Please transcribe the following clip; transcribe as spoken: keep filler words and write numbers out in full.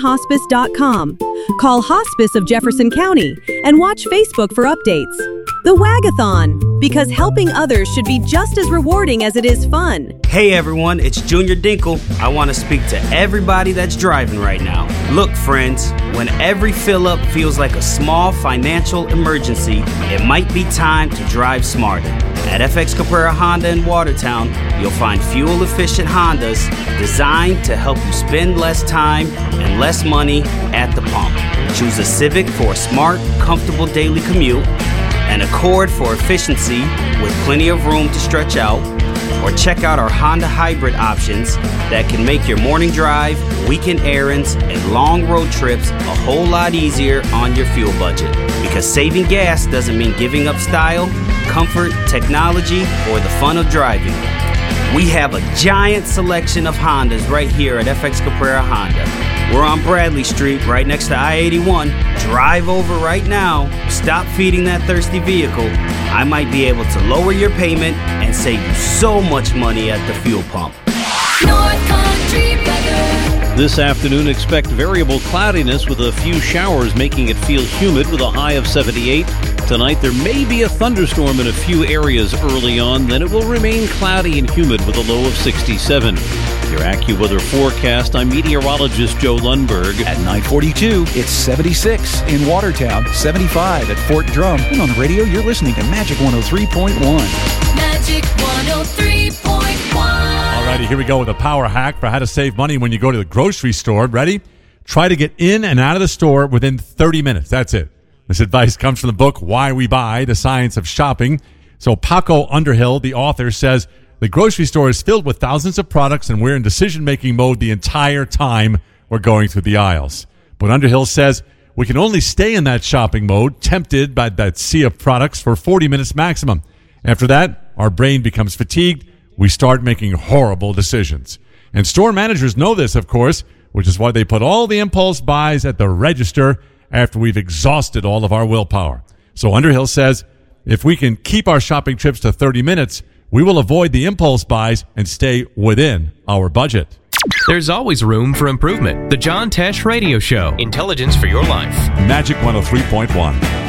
hospice dot com. Call Hospice of Jefferson County and watch Facebook for updates. The Wagathon, because helping others should be just as rewarding as it is fun. Hey everyone, it's Junior Dinkle. I want to speak to everybody that's driving right now. Look, friends, when every fill-up feels like a small financial emergency, it might be time to drive smarter. At F X Caprera Honda in Watertown, you'll find fuel-efficient Hondas designed to help you spend less time and less money at the pump. Choose a Civic for a smart, comfortable daily commute, an Accord for efficiency with plenty of room to stretch out, or check out our Honda hybrid options that can make your morning drive, weekend errands, and long road trips a whole lot easier on your fuel budget. Because saving gas doesn't mean giving up style, comfort, technology, or the fun of driving. We have a giant selection of Hondas right here at F X Caprera Honda. We're on Bradley Street, right next to I eighty-one. Drive over right now. Stop feeding that thirsty vehicle. I might be able to lower your payment and save you so much money at the fuel pump. North Country weather. This afternoon, expect variable cloudiness with a few showers, making it feel humid with a high of seventy-eight. Tonight, there may be a thunderstorm in a few areas early on. Then it will remain cloudy and humid with a low of sixty-seven. Your AccuWeather forecast, I'm meteorologist Joe Lundberg. At nine forty-two, it's seventy-six in Watertown, seventy-five at Fort Drum. And on the radio, you're listening to Magic one oh three point one. Magic one oh three point one. All righty, here we go with a power hack for how to save money when you go to the grocery store. Ready? Try to get in and out of the store within thirty minutes. That's it. This advice comes from the book Why We Buy, The Science of Shopping. So Paco Underhill, the author, says, the grocery store is filled with thousands of products, and we're in decision-making mode the entire time we're going through the aisles. But Underhill says we can only stay in that shopping mode, tempted by that sea of products, for forty minutes maximum. After that, our brain becomes fatigued. We start making horrible decisions. And store managers know this, of course, which is why they put all the impulse buys at the register after we've exhausted all of our willpower. So Underhill says if we can keep our shopping trips to thirty minutes, we will avoid the impulse buys and stay within our budget. There's always room for improvement. The John Tesh Radio Show. Intelligence for your life. Magic one oh three point one.